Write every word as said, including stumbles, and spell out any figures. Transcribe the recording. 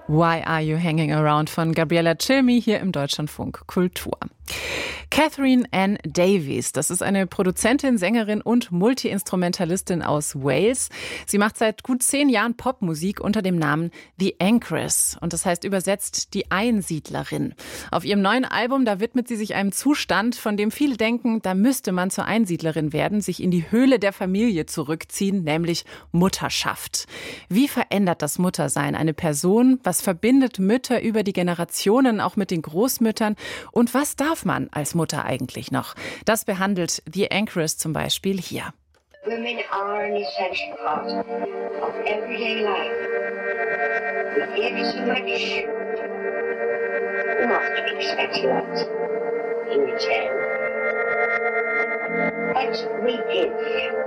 Why Are You Hanging Around von Gabriella Cilmi hier im Deutschlandfunk Kultur. Catherine Ann Davies, das ist eine Produzentin, Sängerin und Multi-Instrumentalistin aus Wales. Sie macht seit gut zehn Jahren Popmusik unter dem Namen The Anchoress und das heißt übersetzt die Einsiedlerin. Auf ihrem neuen Album, da widmet sie sich einem Zustand, von dem viele denken, da müsste man zur Einsiedlerin werden, sich in die Höhle der Familie zurückziehen, nämlich Mutterschaft. Wie verändert das Muttersein eine Person? Was verbindet Mütter über die Generationen, auch mit den Großmüttern? Und was darf man als Mutter eigentlich noch? Das behandelt The Anchoress zum Beispiel hier. Women are an essential part of everyday life. We give so much, not expect a lot in return. But we give.